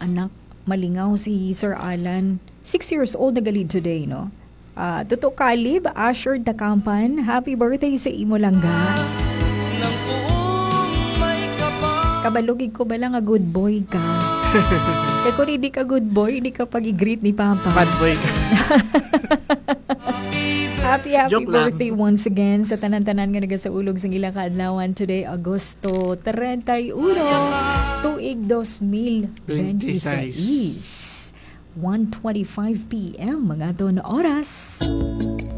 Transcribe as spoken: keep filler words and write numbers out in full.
anak. Malingaw si Sir Alan. Six years old na galid today, no? Uh, Tuto Kalib, Asher Dakampan, happy birthday sa imo langga. Kabalugig ko ba lang a good boy ka? Kaya kung hindi ka good boy, hindi ka pag-i-greet ni Papa. Bad boy ka. Happy, happy Joke birthday lang. once again sa tanan-tanan nga nagasaulog sa ilang kaadlawan today, Agosto thirty-uno, tuig dos mil twenty-seis. one twenty-five p m mga to na oras.